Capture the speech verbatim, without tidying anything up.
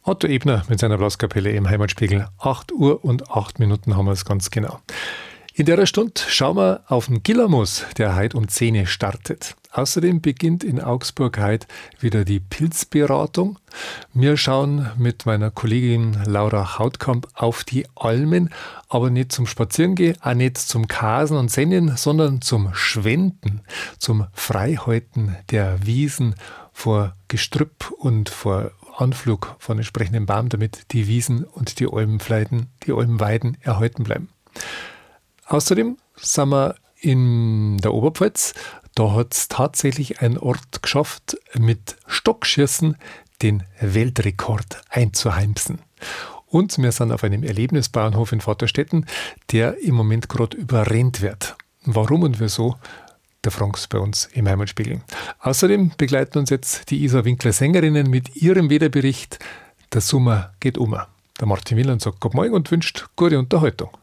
Otto Ebner mit seiner Blaskapelle im Heimatspiegel. acht Uhr und acht Minuten haben wir es ganz genau. In der Stunde schauen wir auf den Gillermoos, der heute um zehn Uhr startet. Außerdem beginnt in Augsburg heute wieder die Pilzberatung. Wir schauen mit meiner Kollegin Laura Hautkamp auf die Almen, aber nicht zum Spazierengehen, auch nicht zum Kasen und Sennen, sondern zum Schwenden, zum Freihalten der Wiesen vor Gestrüpp und vor Anflug von entsprechenden Baum, damit die Wiesen und die Almenfleiten, die Almenweiden erhalten bleiben. Außerdem sind wir in der Oberpfalz. Da hat es tatsächlich ein Ort geschafft, mit Stockschießen den Weltrekord einzuheimsen. Und wir sind auf einem Erlebnisbauernhof in Vaterstetten, der im Moment gerade überrennt wird. Warum und wieso, der Franks bei uns im Heimatspiegel. Außerdem begleiten uns jetzt die Isa Winkler-Sängerinnen mit ihrem Wetterbericht. Der Sommer geht um. Der Martin Wieland sagt Guten Morgen und wünscht gute Unterhaltung.